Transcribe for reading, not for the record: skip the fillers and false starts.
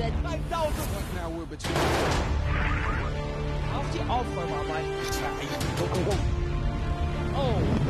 said 5,000. What now we're between? Auf die Aufräumerarbeit. Go, go, go. Oh.